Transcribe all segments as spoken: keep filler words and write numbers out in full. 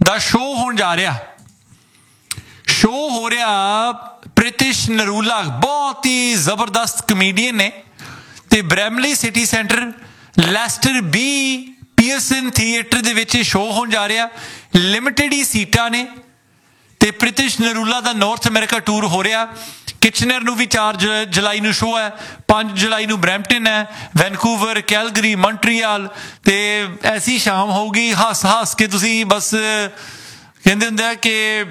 ਦਾ show ਹੋਣ ਜਾ ਰਿਹਾ। ਸ਼ੋ ਹੋ ਰਿਹਾ ਪ੍ਰਿਤਿਸ਼ ਨਰੂਲਾ, ਬਹੁਤ ਹੀ ਜ਼ਬਰਦਸਤ ਕਮੇਡੀਅਨ ਨੇ, ਤੇ Bramley city centre Leicester B Pearson theatre ਦੇ ਵਿੱਚ ਸ਼ੋ ਹੋਣ ਜਾ ਰਿਹਾ। ਲਿਮਿਟਡ ਹੀ ਸੀਟਾਂ ਨੇ ਤੇ ਪ੍ਰਿਤਿਸ਼ ਨਰੂਲਾ ਦਾ ਨਾਰਥ ਅਮਰੀਕਾ ਟੂਰ ਹੋ ਰਿਹਾ। ਕਿਚਨਰ ਨੂੰ ਵੀ ਚਾਰ ਜੁਲਾਈ ਨੂੰ ਸ਼ੋ ਹੈ, ਪੰਜ ਜੁਲਾਈ ਨੂੰ ਬਰੈਂਪਟਨ ਹੈ, ਵੈਨਕੂਵਰ, ਕੈਲਗਰੀ, ਮੌਂਟਰੀਅਲ, ਤੇ ਐਸੀ ਸ਼ਾਮ ਹੋਊਗੀ ਹੱਸ ਹੱਸ ਕੇ ਤੁਸੀਂ ਬਸ ਕਹਿੰਦੇ ਹੁੰਦੇ ਆ ਕਿ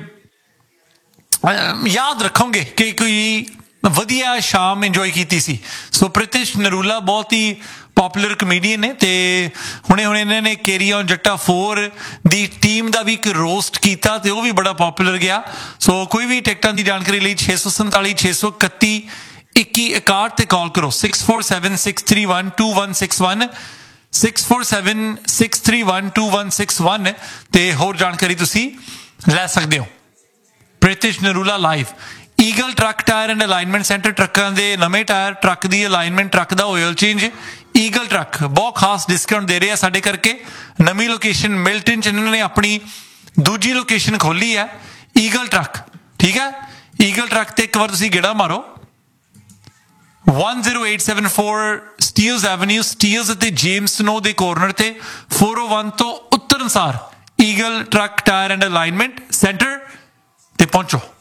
ਯਾਦ ਰੱਖੋਗੇ ਕਿ ਕੋਈ ਵਧੀਆ ਸ਼ਾਮ ਇੰਜੋਏ ਕੀਤੀ ਸੀ। ਸੋ ਪ੍ਰਿਤਿਸ਼ ਨਰੂਲਾ ਬਹੁਤ ਹੀ ਪੋਪੂਲਰ ਕਮੇਡੀਅਨ ਨੇ, ਤੇ ਹੁਣੇ ਹੁਣੇ ਇਹਨਾਂ ਨੇ carry on Jatta four the team ਦਾ ਵੀ ਇੱਕ ਰੋਸਟ ਕੀਤਾ ਤੇ ਉਹ ਵੀ ਬੜਾ ਪੋਪੂਲਰ ਗਿਆ। ਸੋ ਕੋਈ ਵੀ ਟਿਕਟਾਂ ਦੀ ਜਾਣਕਾਰੀ ਲਈ ਛੇ ਸੌ ਸੰਤਾਲੀ ਛੇ ਸੌ ਇਕੱਤੀ ਇੱਕੀ ਇਕਾਹਠ ਤੇ ਕਾਲ ਕਰੋ six four seven six three one two one six one six four seven six three one two one six one ਤੇ ਹੋਰ ਜਾਣਕਾਰੀ ਤੁਸੀਂ ਲੈ ਸਕਦੇ ਹੋ। ਪ੍ਰਿਤਿਸ਼ Narula live. Eagle truck tyre and alignment centre, ਟਰੱਕਾਂ ਦੇ ਨਵੇਂ ਟਾਇਰ, ਟਰੱਕ ਦੀ ਅਲਾਈਨਮੈਂਟ, ਟਰੱਕ ਦਾ ਆਇਲ ਚੇਂਜ। ਈਗਲ ਟਰੱਕ ਬਹੁਤ ਖਾਸ ਡਿਸਕਾਊਂਟ ਦੇ ਰਹੇ ਆ ਸਾਡੇ ਕਰਕੇ। ਨਵੀਂ ਲੋਕੇਸ਼ਨ ਮਿਲਟਨ 'ਚ ਇਹਨਾਂ ਨੇ ਆਪਣੀ ਦੂਜੀ ਲੋਕੇਸ਼ਨ ਖੋਲੀ ਹੈ, ਈਗਲ ਟਰੱਕ। ਠੀਕ ਹੈ, ਈਗਲ ਟਰੱਕ ਤੇ ਇੱਕ ਵਾਰ ਤੁਸੀਂ ਗੇੜਾ ਮਾਰੋ। one zero eight seven four Steeles avenue, Steeles ਅਤੇ ਜੇਮਸ ਸਨੋ ਦੇ ਕੋਰਨਰ ਤੇ four oh one ਤੋਂ ਉੱਤਰ ਅਨੁਸਾਰ eagle truck tyre and alignment centre ਤੇ ਪਹੁੰਚੋ।